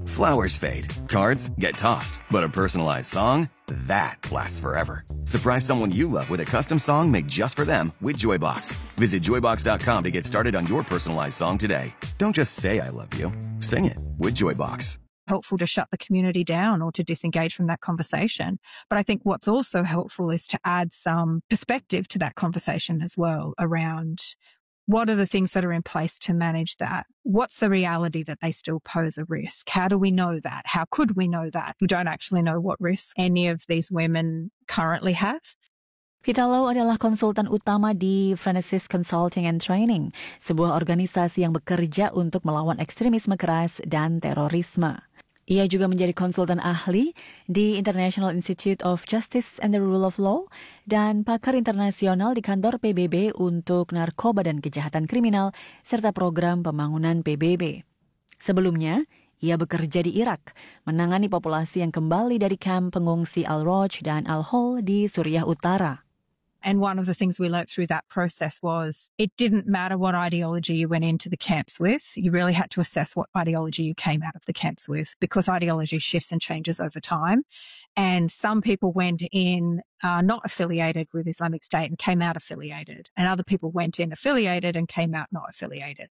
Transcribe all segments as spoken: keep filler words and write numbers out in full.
Flowers fade, cards get tossed, but a personalized song, that lasts forever. Surprise someone you love with a custom song made just for them with Joybox. Visit joybox dot com to get started on your personalized song today. Don't just say I love you, sing it with Joybox. Helpful to shut the community down or to disengage from that conversation. But I think what's also helpful is to add some perspective to that conversation as well around what are the things that are in place to manage that? What's the reality that they still pose a risk? How do we know that? How could we know that? We don't actually know what risk any of these women currently have. Vita Low adalah konsultan utama di Frenesis Consulting and Training, sebuah organisasi yang bekerja untuk melawan ekstremisme keras dan terorisme. Ia juga menjadi konsultan ahli di International Institute of Justice and the Rule of Law dan pakar internasional di kantor P B B untuk narkoba dan kejahatan kriminal serta program pembangunan P B B. Sebelumnya, ia bekerja di Irak, menangani populasi yang kembali dari kamp pengungsi Al-Roj dan Al-Hol di Suriah Utara. And one of the things we learnt through that process was it didn't matter what ideology you went into the camps with. You really had to assess what ideology you came out of the camps with because ideology shifts and changes over time. And some people went in uh, not affiliated with Islamic State and came out affiliated. And other people went in affiliated and came out not affiliated.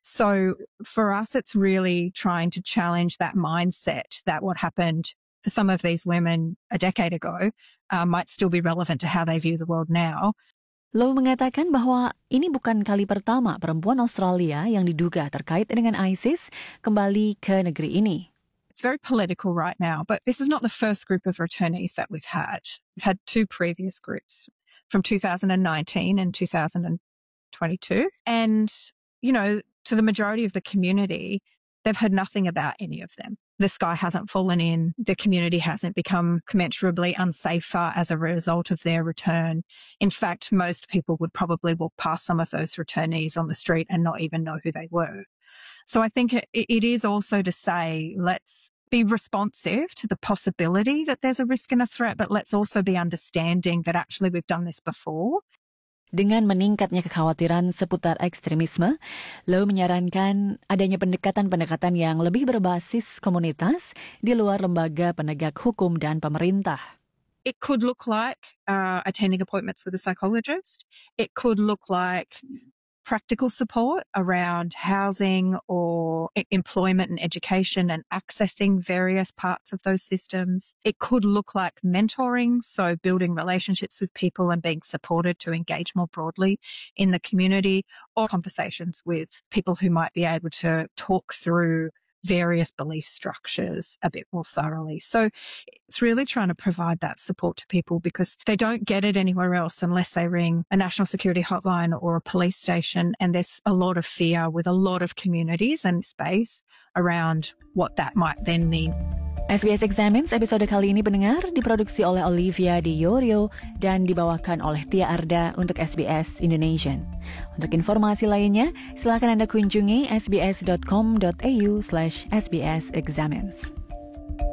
So for us, it's really trying to challenge that mindset that what happened for some of these women a decade ago uh, might still be relevant to how they view the world now. Low mengatakan bahwa ini bukan kali pertama perempuan Australia yang diduga terkait dengan ISIS kembali ke negeri ini. It's very political right now, but this is not the first group of returnees that we've had. We've had two previous groups from two thousand nineteen and two thousand twenty-two. And, you know, to the majority of the community, they've heard nothing about any of them. The sky hasn't fallen in. The community hasn't become commensurably unsafer as a result of their return. In fact, most people would probably walk past some of those returnees on the street and not even know who they were. So I think it, it is also to say, let's be responsive to the possibility that there's a risk and a threat, but let's also be understanding that actually we've done this before. Dengan meningkatnya kekhawatiran seputar ekstremisme, Low menyarankan adanya pendekatan-pendekatan yang lebih berbasis komunitas di luar lembaga penegak hukum dan pemerintah. It could look like uh, attending appointments with a psychologist. It could look like practical support around housing or employment and education and accessing various parts of those systems. It could look like mentoring, so building relationships with people and being supported to engage more broadly in the community, or conversations with people who might be able to talk through various belief structures a bit more thoroughly. So it's really trying to provide that support to people because they don't get it anywhere else unless they ring a national security hotline or a police station. And there's a lot of fear with a lot of communities and space around what that might then mean. S B S Examines episode kali ini pendengar diproduksi oleh Olivia Di Iorio dan dibawakan oleh Tia Arda untuk S B S Indonesian. Untuk informasi lainnya, silakan Anda kunjungi s b s dot com dot a u slash s b s examines.